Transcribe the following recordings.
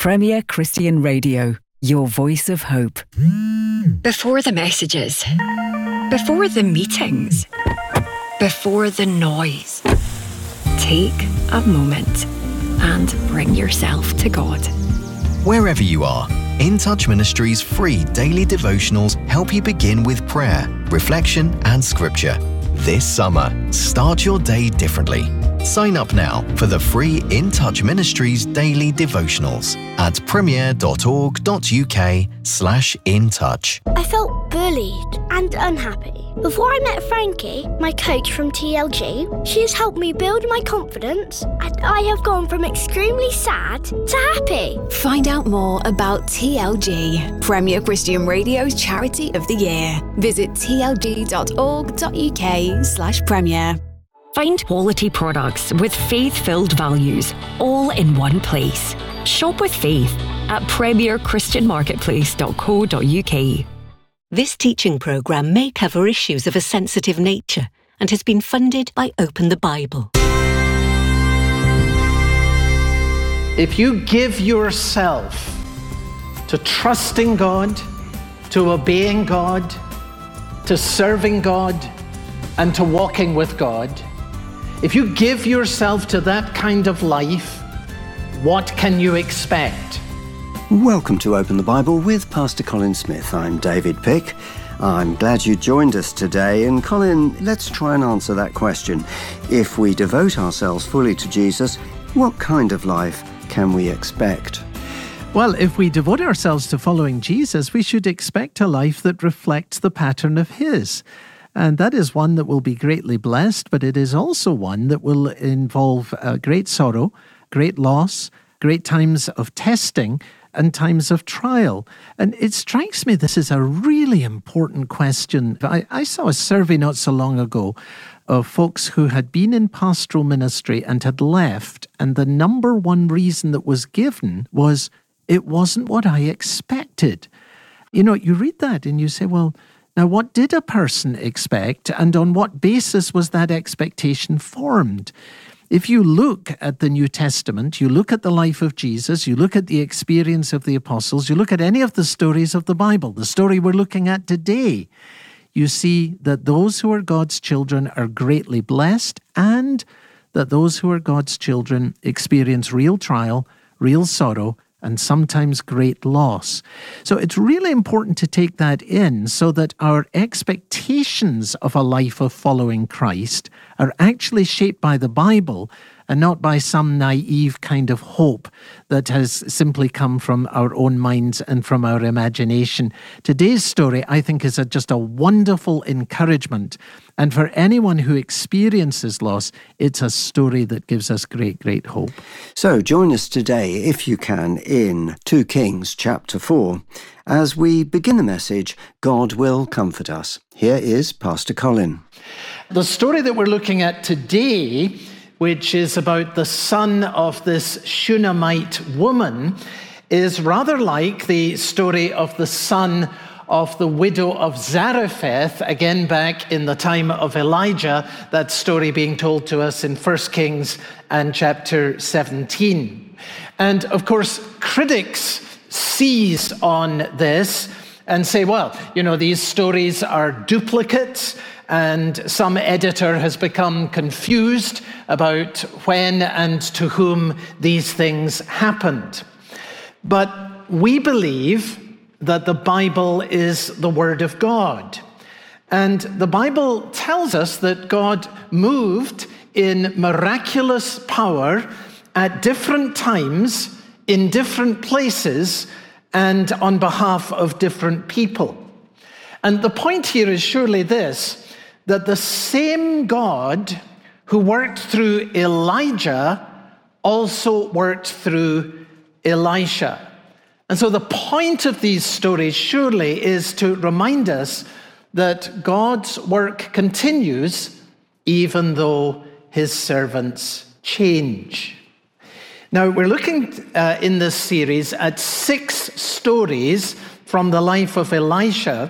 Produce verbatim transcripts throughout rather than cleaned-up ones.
Premier Christian Radio, your voice of hope. Before the messages, before the meetings, before the noise, take a moment and bring yourself to God. Wherever you are, In Touch Ministries' free daily devotionals help you begin with prayer, reflection and scripture. This summer, start your day differently. Sign up now for the free In Touch Ministries daily devotionals at premier.org.uk slash in touch. I felt bullied and unhappy. Before I met Frankie, my coach from T L G, she has helped me build my confidence, and I have gone from extremely sad to happy. Find out more about T L G, Premier Christian Radio's Charity of the Year. Visit tlg.org.uk slash premier. Find quality products with faith-filled values, all in one place. Shop with faith at premier christian marketplace dot co dot uk. This teaching programme may cover issues of a sensitive nature and has been funded by Open the Bible. If you give yourself to trusting God, to obeying God, to serving God, and to walking with God, if you give yourself to that kind of life, what can you expect? Welcome to Open the Bible with Pastor Colin Smith. I'm David Pick. I'm glad you joined us today. And Colin, let's try and answer that question. If we devote ourselves fully to Jesus, what kind of life can we expect? Well, if we devote ourselves to following Jesus, we should expect a life that reflects the pattern of His. And that is one that will be greatly blessed, but it is also one that will involve uh, great sorrow, great loss, great times of testing, and times of trial. And it strikes me this is a really important question. I, I saw a survey not so long ago of folks who had been in pastoral ministry and had left, and the number one reason that was given was, it wasn't what I expected. You know, you read that and you say, well, now, what did a person expect, and on what basis was that expectation formed? If you look at the New Testament, you look at the life of Jesus, you look at the experience of the apostles, you look at any of the stories of the Bible, the story we're looking at today, you see that those who are God's children are greatly blessed, and that those who are God's children experience real trial, real sorrow, and sometimes great loss. So it's really important to take that in so that our expectations of a life of following Christ are actually shaped by the Bible and not by some naive kind of hope that has simply come from our own minds and from our imagination. Today's story, I think, is a, just a wonderful encouragement. And for anyone who experiences loss, it's a story that gives us great, great hope. So join us today, if you can, in Second Kings chapter four. As we begin the message, God will comfort us. Here is Pastor Colin. The story that we're looking at today, which is about the son of this Shunammite woman, is rather like the story of the son of the widow of Zarephath, again back in the time of Elijah, that story being told to us in First Kings and chapter seventeen. And of course, critics seize on this and say, well, you know, these stories are duplicates, and some editor has become confused about when and to whom these things happened. But we believe that the Bible is the Word of God. And the Bible tells us that God moved in miraculous power at different times, in different places, and on behalf of different people. And the point here is surely this, that the same God who worked through Elijah also worked through Elisha. And so the point of these stories surely is to remind us that God's work continues even though his servants change. Now, we're looking uh, in this series at six stories from the life of Elisha,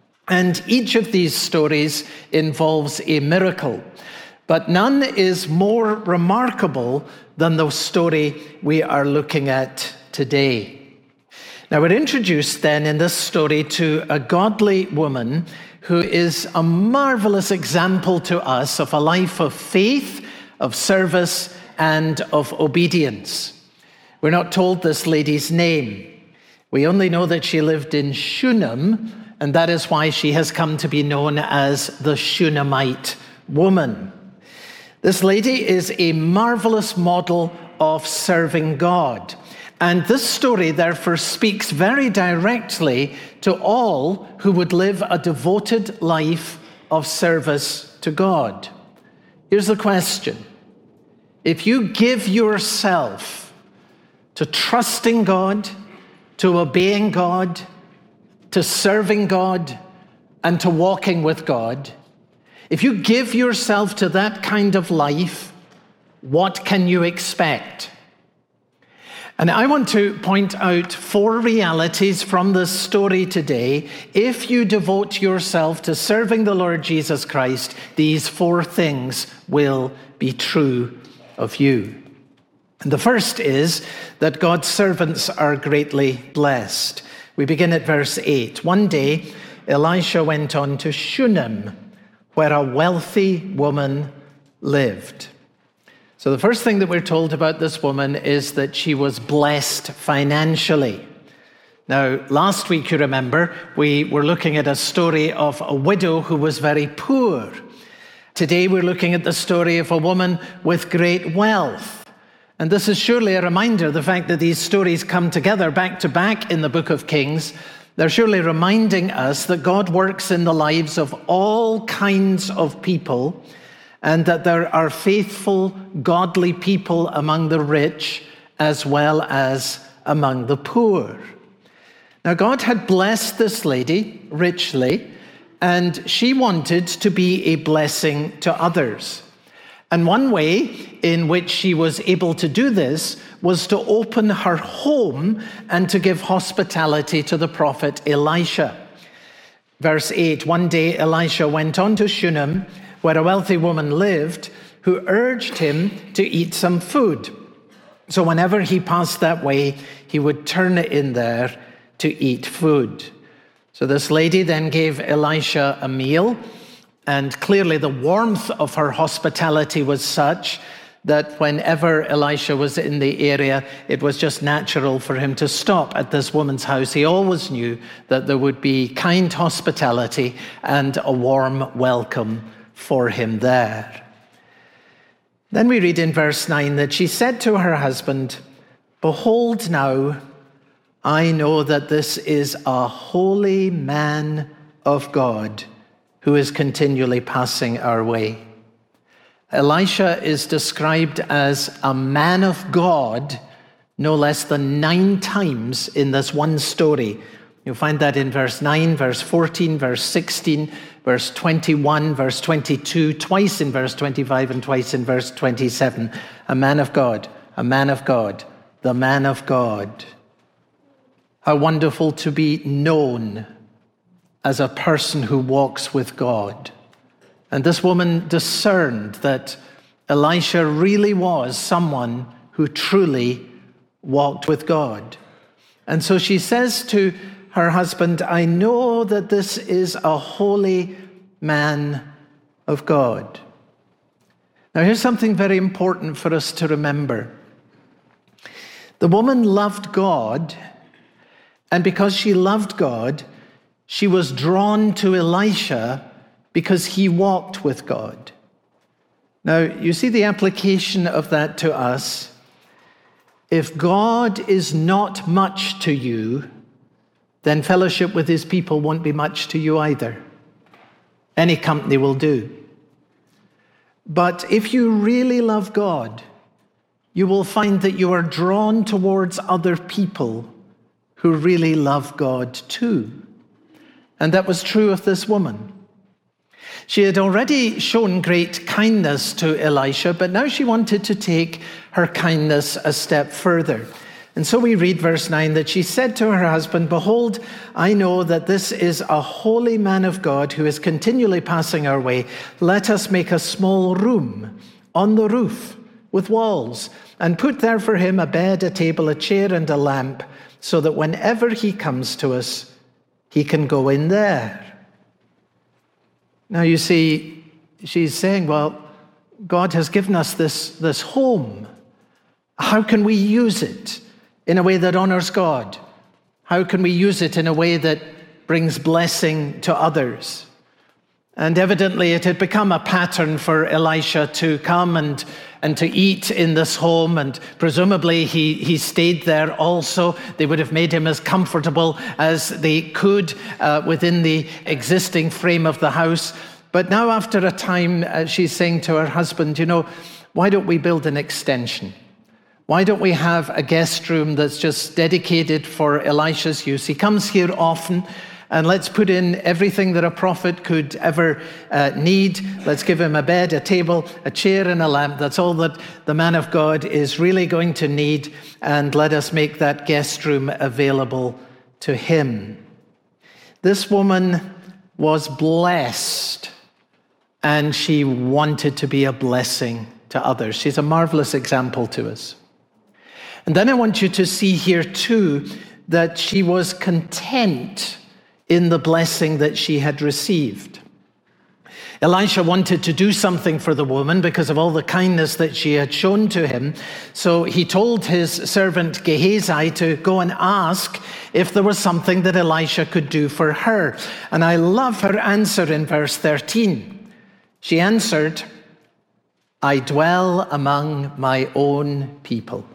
and each of these stories involves a miracle. But none is more remarkable than the story we are looking at today. Now, we're introduced then in this story to a godly woman who is a marvelous example to us of a life of faith, of service, and of obedience. We're not told this lady's name. We only know that she lived in Shunem, and that is why she has come to be known as the Shunammite woman. This lady is a marvelous model of serving God. And this story, therefore, speaks very directly to all who would live a devoted life of service to God. Here's the question. If you give yourself to trusting God, to obeying God, to serving God, and to walking with God, if you give yourself to that kind of life, what can you expect? And I want to point out four realities from this story today. If you devote yourself to serving the Lord Jesus Christ, these four things will be true of you. And the first is that God's servants are greatly blessed. We begin at verse eight. One day, Elisha went on to Shunem, where a wealthy woman lived. So the first thing that we're told about this woman is that she was blessed financially. Now, last week, you remember, we were looking at a story of a widow who was very poor. Today, we're looking at the story of a woman with great wealth. And this is surely a reminder, the fact that these stories come together back to back in the book of Kings. They're surely reminding us that God works in the lives of all kinds of people, and that there are faithful, godly people among the rich as well as among the poor. Now, God had blessed this lady richly, and she wanted to be a blessing to others. And one way in which she was able to do this was to open her home and to give hospitality to the prophet Elisha. Verse eight, one day Elisha went on to Shunem, where a wealthy woman lived, who urged him to eat some food. So whenever he passed that way, he would turn in there to eat food. So this lady then gave Elisha a meal, and clearly the warmth of her hospitality was such that whenever Elisha was in the area, it was just natural for him to stop at this woman's house. He always knew that there would be kind hospitality and a warm welcome for him there. Then we read in verse nine that she said to her husband, "Behold now, I know that this is a holy man of God who is continually passing our way." Elisha is described as a man of God no less than nine times in this one story. You'll find that in verse nine, verse fourteen, verse sixteen, verse twenty-one, verse twenty-two, twice in verse twenty-five, and twice in verse twenty-seven. A man of God, a man of God, the man of God. How wonderful to be known as a person who walks with God. And this woman discerned that Elisha really was someone who truly walked with God. And so she says to her husband, "I know that this is a holy man of God." Now here's something very important for us to remember. The woman loved God, and because she loved God, she was drawn to Elisha because he walked with God. Now, you see the application of that to us. If God is not much to you, then fellowship with his people won't be much to you either. Any company will do. But if you really love God, you will find that you are drawn towards other people who really love God too. And that was true of this woman. She had already shown great kindness to Elisha, but now she wanted to take her kindness a step further. And so we read verse nine that she said to her husband, "Behold, I know that this is a holy man of God who is continually passing our way. Let us make a small room on the roof with walls, and put there for him a bed, a table, a chair, and a lamp, so that whenever he comes to us, he can go in there. Now you see, she's saying, well, God has given us this, this home. How can we use it in a way that honors God? How can we use it in a way that brings blessing to others? And evidently it had become a pattern for Elisha to come and, and to eat in this home, and presumably he, he stayed there also. They would have made him as comfortable as they could uh, within the existing frame of the house. But now after a time, uh, she's saying to her husband, you know, why don't we build an extension? Why don't we have a guest room that's just dedicated for Elisha's use? He comes here often, and let's put in everything that a prophet could ever uh, need. Let's give him a bed, a table, a chair, and a lamp. That's all that the man of God is really going to need. And let us make that guest room available to him. This woman was blessed, and she wanted to be a blessing to others. She's a marvelous example to us. And then I want you to see here too that she was content in the blessing that she had received. Elisha wanted to do something for the woman because of all the kindness that she had shown to him. So he told his servant Gehazi to go and ask if there was something that Elisha could do for her. And I love her answer in verse thirteen. She answered, I dwell among my own people.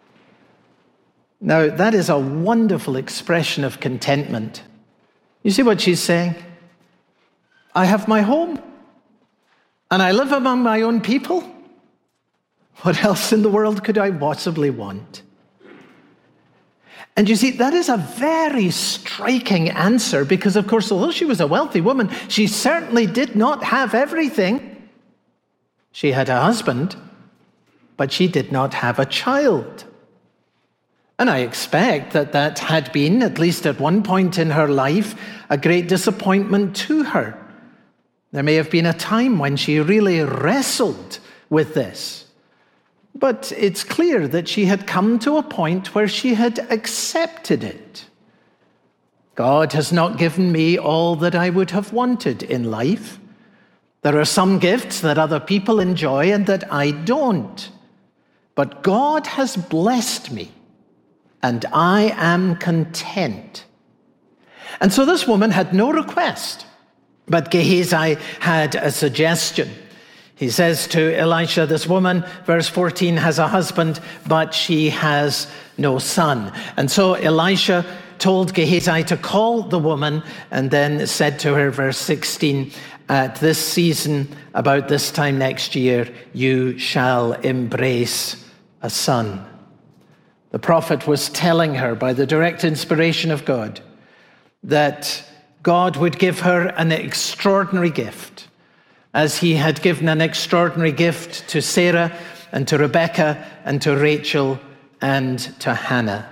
Now, that is a wonderful expression of contentment. You see what she's saying? I have my home, and I live among my own people. What else in the world could I possibly want? And you see, that is a very striking answer because, of course, although she was a wealthy woman, she certainly did not have everything. She had a husband, but she did not have a child. And I expect that that had been, at least at one point in her life, a great disappointment to her. There may have been a time when she really wrestled with this. But it's clear that she had come to a point where she had accepted it. God has not given me all that I would have wanted in life. There are some gifts that other people enjoy and that I don't. But God has blessed me, and I am content. And so this woman had no request, but Gehazi had a suggestion. He says to Elisha, this woman, verse fourteen, has a husband, but she has no son. And so Elisha told Gehazi to call the woman, and then said to her, verse sixteen, at this season, about this time next year, you shall embrace a son. The prophet was telling her by the direct inspiration of God that God would give her an extraordinary gift, as he had given an extraordinary gift to Sarah and to Rebecca and to Rachel and to Hannah.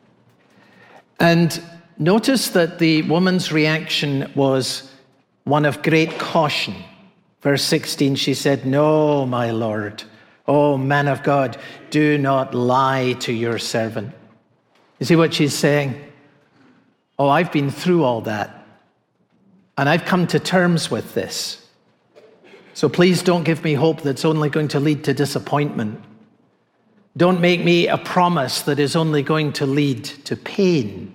And notice that the woman's reaction was one of great caution. Verse sixteen, she said, no, my Lord. Oh, man of God, do not lie to your servant. You see what she's saying? Oh, I've been through all that, and I've come to terms with this. So please don't give me hope that's only going to lead to disappointment. Don't make me a promise that is only going to lead to pain.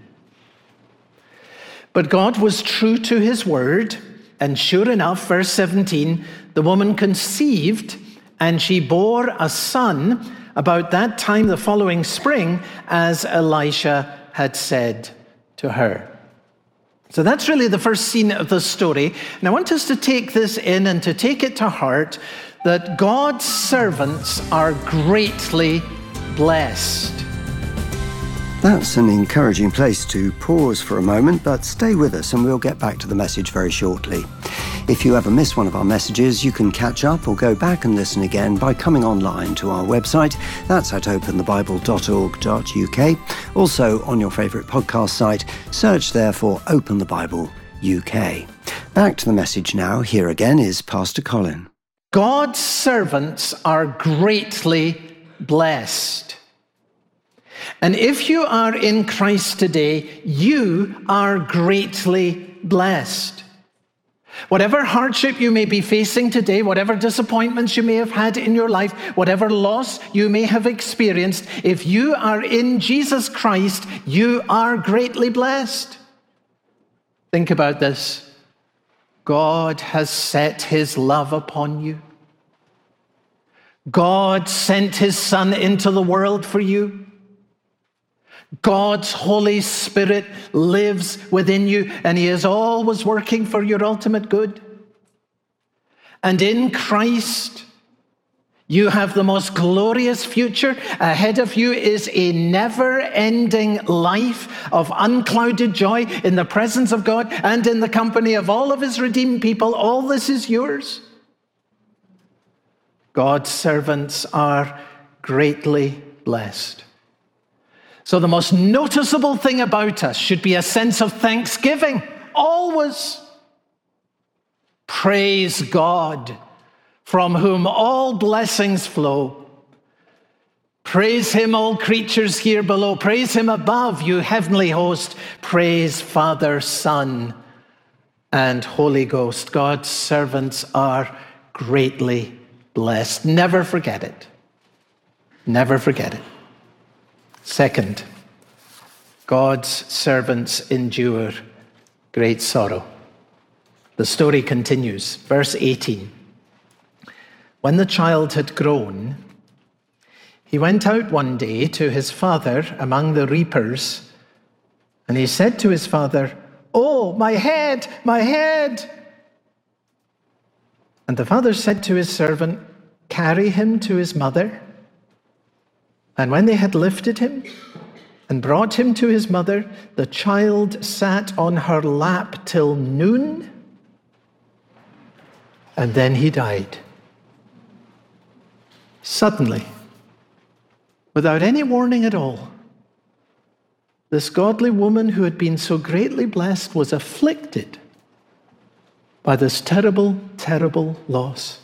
But God was true to his word, and sure enough, verse seventeen, the woman conceived, and she bore a son about that time the following spring, as Elisha had said to her. So that's really the first scene of the story. And I want us to take this in and to take it to heart that God's servants are greatly blessed. That's an encouraging place to pause for a moment, but stay with us and we'll get back to the message very shortly. If you ever miss one of our messages, you can catch up or go back and listen again by coming online to our website. That's at open the bible dot org dot U K. Also on your favourite podcast site, search there for Open the Bible U K. Back to the message now. Here again is Pastor Colin. God's servants are greatly blessed. And if you are in Christ today, you are greatly blessed. Whatever hardship you may be facing today, whatever disappointments you may have had in your life, whatever loss you may have experienced, if you are in Jesus Christ, you are greatly blessed. Think about this. God has set his love upon you. God sent his Son into the world for you. God's Holy Spirit lives within you, and he is always working for your ultimate good. And in Christ, you have the most glorious future. Ahead of you is a never-ending life of unclouded joy in the presence of God and in the company of all of his redeemed people. All this is yours. God's servants are greatly blessed. So the most noticeable thing about us should be a sense of thanksgiving, always. Praise God, from whom all blessings flow. Praise him, all creatures here below. Praise him above, you heavenly host. Praise Father, Son, and Holy Ghost. God's servants are greatly blessed. Never forget it. Never forget it. Second, God's servants endure great sorrow. The story continues. Verse eighteen. When the child had grown, he went out one day to his father among the reapers, and he said to his father, "Oh, my head, my head!" And the father said to his servant, "Carry him to his mother." And when they had lifted him and brought him to his mother, the child sat on her lap till noon, and then he died. Suddenly, without any warning at all, this godly woman who had been so greatly blessed was afflicted by this terrible, terrible loss.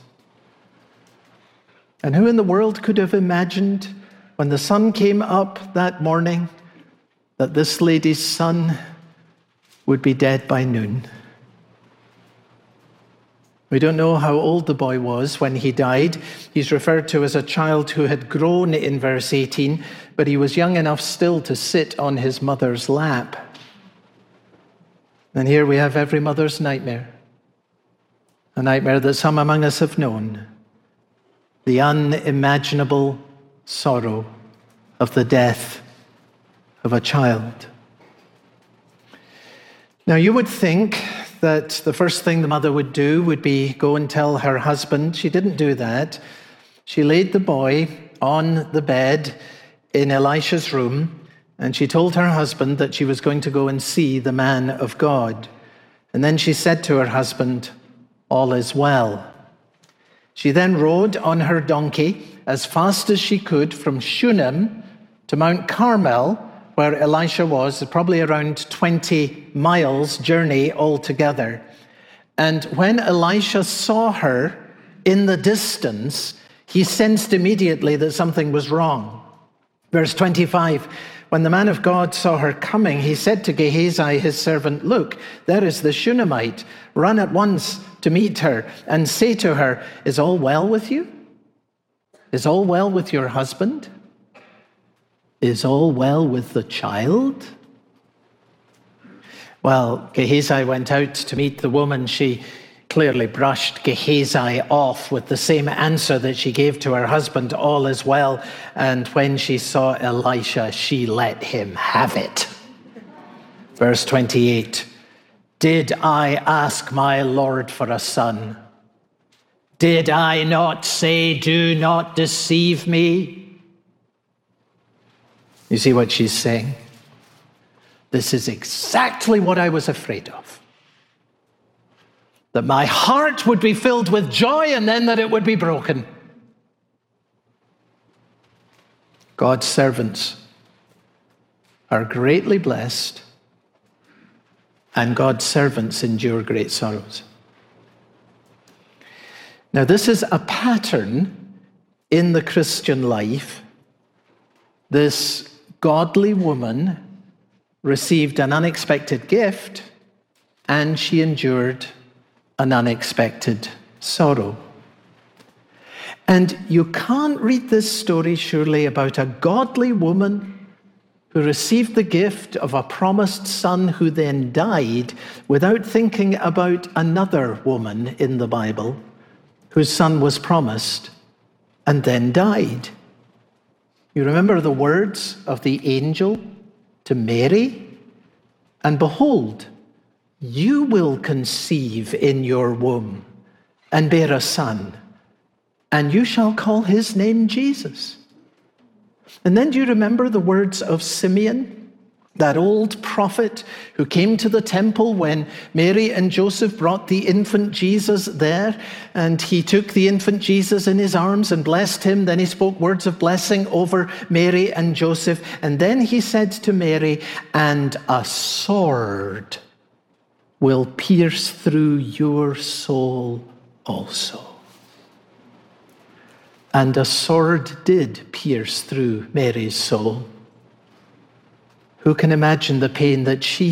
And who in the world could have imagined, when the sun came up that morning, that this lady's son would be dead by noon? We don't know how old the boy was when he died. He's referred to as a child who had grown in verse eighteen, but he was young enough still to sit on his mother's lap. And here we have every mother's nightmare, a nightmare that some among us have known, the unimaginable sorrow of the death of a child. Now, you would think that the first thing the mother would do would be go and tell her husband. She didn't do that. She laid the boy on the bed in Elisha's room, and she told her husband that she was going to go and see the man of God. And then she said to her husband, "All is well." She then rode on her donkey as fast as she could from Shunem to Mount Carmel, where Elisha was, probably around twenty miles journey altogether. And when Elisha saw her in the distance, he sensed immediately that something was wrong. Verse twenty-five, when the man of God saw her coming, he said to Gehazi, his servant, "Look, there is the Shunammite. Run at once to meet her and say to her, 'Is all well with you? Is all well with your husband? Is all well with the child?'" Well, Gehazi went out to meet the woman. She clearly brushed Gehazi off with the same answer that she gave to her husband, "All is well." And when she saw Elisha, she let him have it. Verse twenty-eight, "Did I ask my Lord for a son? Did I not say, 'Do not deceive me'?" You see what she's saying? This is exactly what I was afraid of. That my heart would be filled with joy and then that it would be broken. God's servants are greatly blessed, and God's servants endure great sorrows. Now, this is a pattern in the Christian life, this godly woman received an unexpected gift, and she endured an unexpected sorrow. And you can't read this story, surely, about a godly woman who received the gift of a promised son who then died, without thinking about another woman in the Bible whose son was promised and then died. You remember the words of the angel to Mary? And behold, you will conceive in your womb and bear a son, and you shall call his name Jesus. And then do you remember the words of Simeon, that old prophet who came to the temple when Mary and Joseph brought the infant Jesus there, and he took the infant Jesus in his arms and blessed him. Then he spoke words of blessing over Mary and Joseph. And then he said to Mary, and a sword will pierce through your soul also. And a sword did pierce through Mary's soul. Who can imagine the pain that she